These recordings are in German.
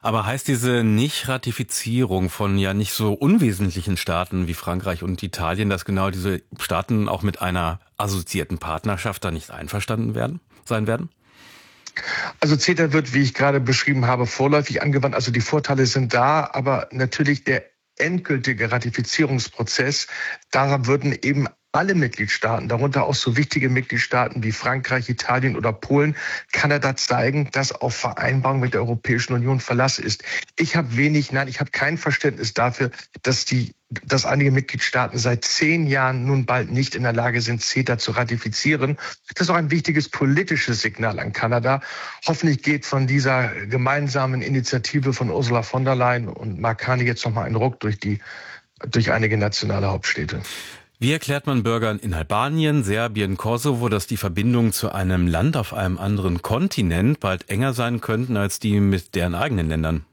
Aber heißt diese Nicht-Ratifizierung von ja nicht so unwesentlichen Staaten wie Frankreich und Italien, dass genau diese Staaten auch mit einer assoziierten Partnerschaft da nicht einverstanden sein werden? Also CETA wird, wie ich gerade beschrieben habe, vorläufig angewandt. Also die Vorteile sind da, aber natürlich der endgültige Ratifizierungsprozess, daran würden eben alle Mitgliedstaaten, darunter auch so wichtige Mitgliedstaaten wie Frankreich, Italien oder Polen, Kanada zeigen, dass auf Vereinbarung mit der Europäischen Union Verlass ist. Ich habe kein Verständnis dafür, dass einige Mitgliedstaaten seit 10 Jahren nun bald nicht in der Lage sind, CETA zu ratifizieren. Das ist auch ein wichtiges politisches Signal an Kanada. Hoffentlich geht von dieser gemeinsamen Initiative von Ursula von der Leyen und Mark Carney jetzt nochmal ein Ruck durch einige nationale Hauptstädte. Wie erklärt man Bürgern in Albanien, Serbien, Kosovo, dass die Verbindungen zu einem Land auf einem anderen Kontinent bald enger sein könnten als die mit deren eigenen Ländern?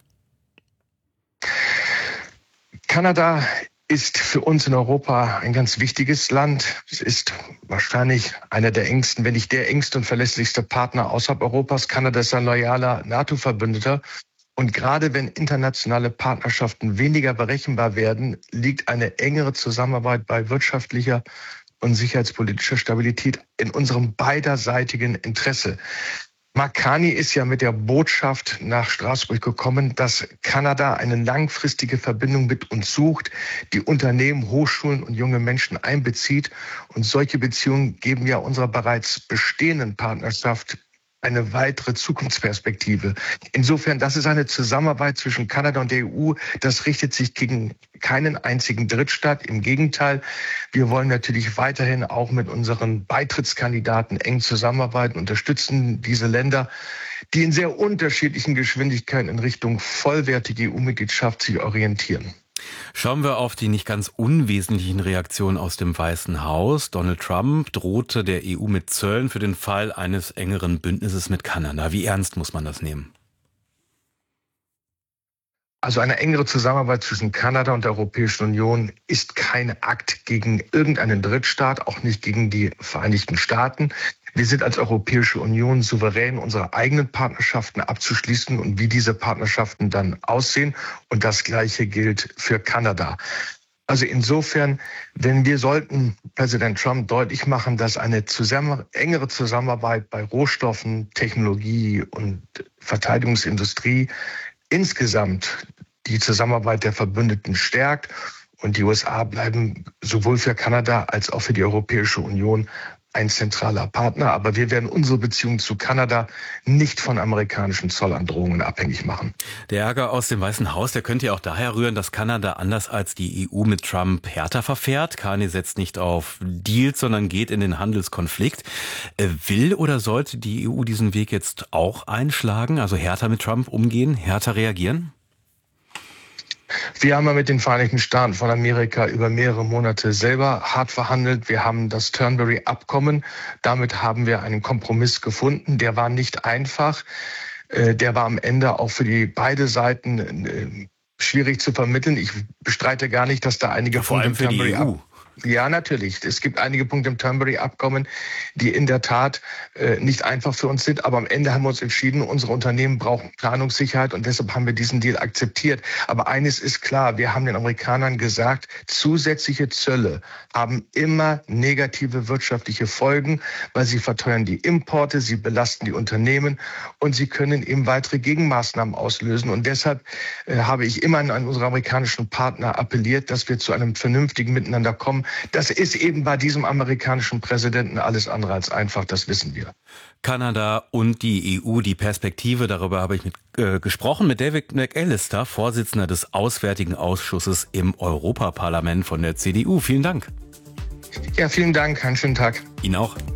Kanada ist für uns in Europa ein ganz wichtiges Land. Es ist wahrscheinlich einer der engsten, wenn nicht der engste und verlässlichste Partner außerhalb Europas. Kanada ist ein loyaler NATO-Verbündeter. Und gerade wenn internationale Partnerschaften weniger berechenbar werden, liegt eine engere Zusammenarbeit bei wirtschaftlicher und sicherheitspolitischer Stabilität in unserem beiderseitigen Interesse. Mark Carney ist ja mit der Botschaft nach Straßburg gekommen, dass Kanada eine langfristige Verbindung mit uns sucht, die Unternehmen, Hochschulen und junge Menschen einbezieht. Und solche Beziehungen geben ja unserer bereits bestehenden Partnerschaft eine weitere Zukunftsperspektive. Insofern, das ist eine Zusammenarbeit zwischen Kanada und der EU. Das richtet sich gegen keinen einzigen Drittstaat. Im Gegenteil, wir wollen natürlich weiterhin auch mit unseren Beitrittskandidaten eng zusammenarbeiten, unterstützen diese Länder, die in sehr unterschiedlichen Geschwindigkeiten in Richtung vollwertige EU-Mitgliedschaft sich orientieren. Schauen wir auf die nicht ganz unwesentlichen Reaktionen aus dem Weißen Haus. Donald Trump drohte der EU mit Zöllen für den Fall eines engeren Bündnisses mit Kanada. Wie ernst muss man das nehmen? Also eine engere Zusammenarbeit zwischen Kanada und der Europäischen Union ist kein Akt gegen irgendeinen Drittstaat, auch nicht gegen die Vereinigten Staaten. Wir sind als Europäische Union souverän, unsere eigenen Partnerschaften abzuschließen und wie diese Partnerschaften dann aussehen. Und das Gleiche gilt für Kanada. Also insofern, sollten Präsident Trump deutlich machen, dass eine engere Zusammenarbeit bei Rohstoffen, Technologie und Verteidigungsindustrie insgesamt die Zusammenarbeit der Verbündeten stärkt. Und die USA bleiben sowohl für Kanada als auch für die Europäische Union ein zentraler Partner. Aber wir werden unsere Beziehung zu Kanada nicht von amerikanischen Zollandrohungen abhängig machen. Der Ärger aus dem Weißen Haus, der könnte ja auch daher rühren, dass Kanada anders als die EU mit Trump härter verfährt. Carney setzt nicht auf Deals, sondern geht in den Handelskonflikt. Will oder sollte die EU diesen Weg jetzt auch einschlagen, also härter mit Trump umgehen, härter reagieren? Wir haben ja mit den Vereinigten Staaten von Amerika über mehrere Monate selber hart verhandelt. Wir haben das Turnberry-Abkommen. Damit haben wir einen Kompromiss gefunden. Der war nicht einfach. Der war am Ende auch für beide Seiten schwierig zu vermitteln. Ich bestreite gar nicht, dass da einige vor allem für die EU. Ja, natürlich. Es gibt einige Punkte im Turnberry-Abkommen, die in der Tat nicht einfach für uns sind. Aber am Ende haben wir uns entschieden, unsere Unternehmen brauchen Planungssicherheit und deshalb haben wir diesen Deal akzeptiert. Aber eines ist klar, wir haben den Amerikanern gesagt, zusätzliche Zölle haben immer negative wirtschaftliche Folgen, weil sie verteuern die Importe, sie belasten die Unternehmen und sie können eben weitere Gegenmaßnahmen auslösen. Und deshalb habe ich immer an unsere amerikanischen Partner appelliert, dass wir zu einem vernünftigen Miteinander kommen. Das ist eben bei diesem amerikanischen Präsidenten alles andere als einfach, das wissen wir. Kanada und die EU, die Perspektive, darüber habe ich gesprochen mit David McAllister, Vorsitzender des Auswärtigen Ausschusses im Europaparlament von der CDU. Vielen Dank. Ja, vielen Dank. Einen schönen Tag. Ihnen auch.